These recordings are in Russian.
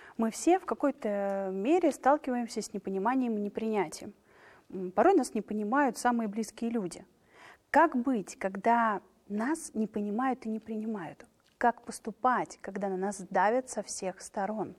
Мы все в какой-то мере сталкиваемся с непониманием и непринятием. Порой нас не понимают самые близкие люди. Как быть, когда нас не понимают и не принимают? Как поступать, когда на нас давят со всех сторон?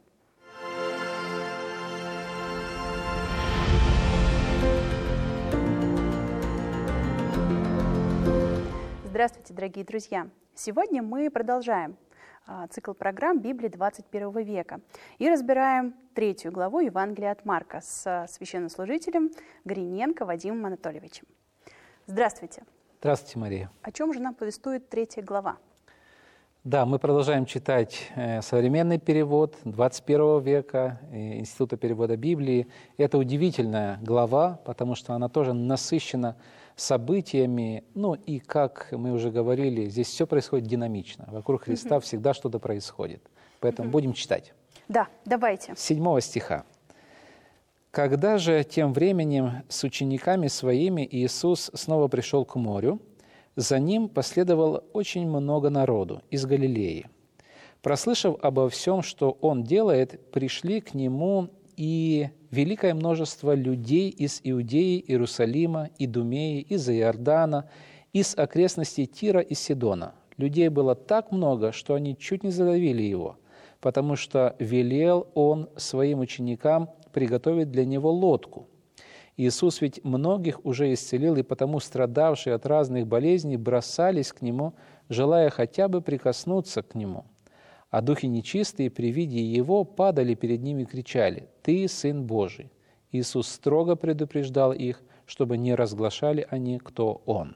Здравствуйте, дорогие друзья! Сегодня мы продолжаем цикл программ Библии 21 века и разбираем 3 главу Евангелия от Марка с священнослужителем Гриненко Вадимом Анатольевичем. Здравствуйте! Здравствуйте, Мария. О чем же нам повествует 3 глава? Да, мы продолжаем читать современный перевод 21 века Института перевода Библии. Это удивительная глава, потому что она тоже насыщена событиями. Ну и, как мы уже говорили, здесь все происходит динамично. Вокруг Христа всегда что-то происходит. Поэтому будем читать. Да, давайте. 7 стиха. «Когда же тем временем с учениками своими Иисус снова пришел к морю, за ним последовало очень много народу из Галилеи. Прослышав обо всем, что он делает, пришли к нему и великое множество людей из Иудеи, Иерусалима, Идумеи, из Иордана, из окрестностей Тира и Сидона. Людей было так много, что они чуть не задавили его, потому что велел он своим ученикам приготовить для него лодку. Иисус ведь многих уже исцелил, и потому страдавшие от разных болезней бросались к Нему, желая хотя бы прикоснуться к Нему. А духи нечистые при виде Его падали перед Ним и кричали: «Ты Сын Божий!» Иисус строго предупреждал их, чтобы не разглашали они, кто Он.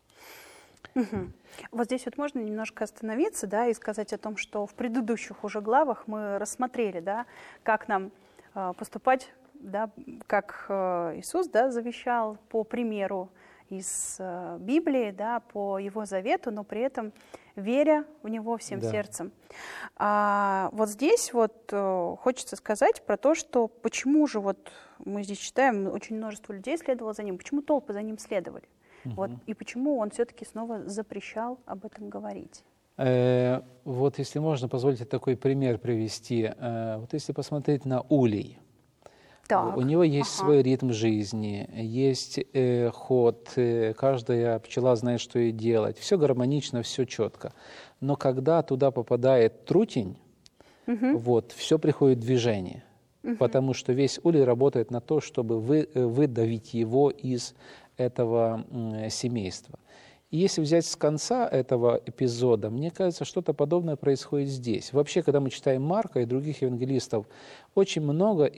Вот здесь вот можно немножко остановиться, да, и сказать о том, что в предыдущих уже главах мы рассмотрели, да, как нам поступать, да, как Иисус, да, завещал по примеру из Библии, да, по Его завету, но при этом веря в Него всем сердцем. Вот здесь вот хочется сказать про то, что почему же вот мы здесь читаем, очень множество людей следовало за Ним, почему толпы за Ним следовали, вот, и почему Он все-таки снова запрещал об этом говорить. Вот если можно, позвольте такой пример привести. Вот если посмотреть на улей, так. У него есть свой ритм жизни, есть ход, каждая пчела знает, что ей делать. Все гармонично, все четко. Но когда туда попадает трутень, вот, все приходит в движение. Потому что весь улей работает на то, чтобы выдавить его из этого семейства. И если взять с конца этого эпизода, мне кажется, что-то подобное происходит здесь. Вообще, когда мы читаем Марка и других евангелистов, очень много